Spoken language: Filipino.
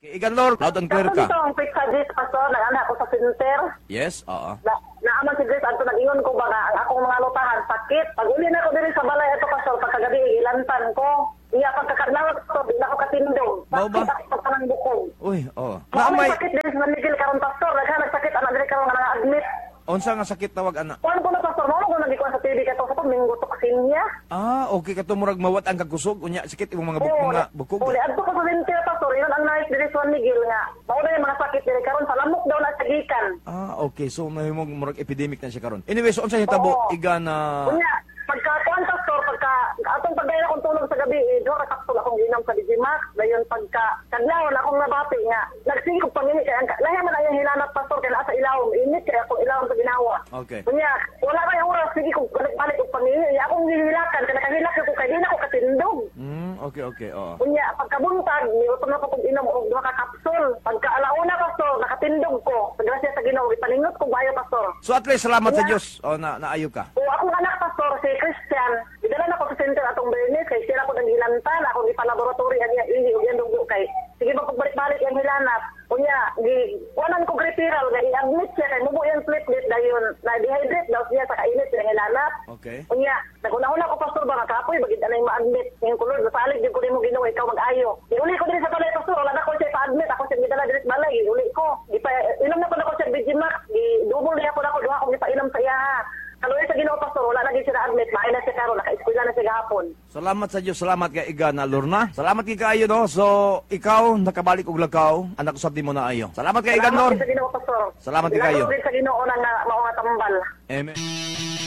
Igan Lord, loud and clear ka. Tapos ito ang quick suggest, Pastor, nag-anak ko sa center. Yes, oo. Naaman si Grace, ato nag-ingon ko ba nga, ang akong mga lutahan, sakit. Pag uli na ko diri sa balay, ito Pastor, pagkagabi, ilantan ko. Iya, pagkakadlawat ko, di na ako katindong. Mao ba? Sakit ako ng bukong. Uy, oo. Maamay sakit din sa Manigil karon Pastor, nagsakit, anak diri karon nga na-admit. Unsa nga sakit tawag ana? Kuan ko na Pastor, mo ko nagikuan sa TV kato sa minggo toksin niya. Okay ka murag mawat ang kakusog unya sakit imong mga bukog. Uli adto ko sa center Pastor, yun ang nais diri sa Manigil nga. Mao na yung mga sakit diri karon sa lamok daw na sa gikan. Okay. So mahimong murag epidemic na siya karon. Anyway, so unsa hitabo iga na Unya, pagka-kuan Pastor, atong pagdaya akong tulog sa gabi, duha ka kapsul akong ginam sa Digimax, dayon kadlawon akong nabati nga. Nagsigog pangini kay ang lahi man ayang hilanat Pastor kay naa sa ilawom, init kay akong ilawom sa ginawa. Okay. Unya, wala kay oras sige kog balik og pangini, akong gihilakan kay nakahilak ko kay di na ko katindog. Okay, oo. Unya, pagkabuntag, niutom na ko kog inom og duha ka kapsul. Pagka alauna Pastor, nakatindog ko. Sa grasya sa Ginoo, ipaningot ko bayo Pastor. So at least salamat sa Dios. Naayo ka. O akong anak Pastor, si Christian, idala na ko sa center atong Bernes kay sila ko nang hilantan, akong ipalaboratory ang ihi ug yang dugo kay sige ba pagbalik-balik ang hilanat. Unya, wanan ko referral nga i-admit siya kay mubo yung platelet dayon na dehydrate daw siya sa kainit ng hilanat. Okay. Unya, naguna-una ko Pastor ba nga kapoy bagid anay ma-admit. Ngayon kulod nasalig din ko nimo Ginoo ikaw mag-ayo. Uli ko din sa balay Pastor, wala na ko siya pa-admit, ako siya gidala diri sa balay, uli ko. Inom na ko na ko siya Digimax, double niya ko na ko duha ko gipainom sa iya. Kaluoy sa Ginoo Pastor, wala lagi siya na-admit, maay na siya karon, naka-eskwela na siya gahapon. Salamat sa Dios, salamat kay iga na Lorna. Salamat kay kaayo no. So ikaw nakabalik og lakaw, anak usab nimo na ayo. Salamat kay iga Lord. Salamat sa Ginoo Pastor. Salamat kay kayo. Salamat sa Ginoo na mao nga tambal. Amen.